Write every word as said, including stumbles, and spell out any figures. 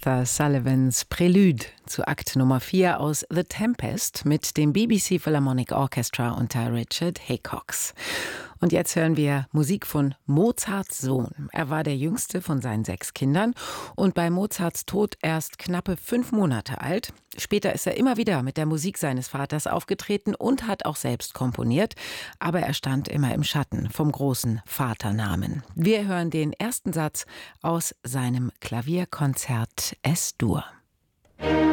Arthur Sullivans Prelude zu Akt Nummer vier aus The Tempest mit dem B B C Philharmonic Orchestra unter Richard Hickox. Und jetzt hören wir Musik von Mozarts Sohn. Er war der jüngste von seinen sechs Kindern und bei Mozarts Tod erst knappe fünf Monate alt. Später ist er immer wieder mit der Musik seines Vaters aufgetreten und hat auch selbst komponiert. Aber er stand immer im Schatten vom großen Vaternamen. Wir hören den ersten Satz aus seinem Klavierkonzert Es-Dur.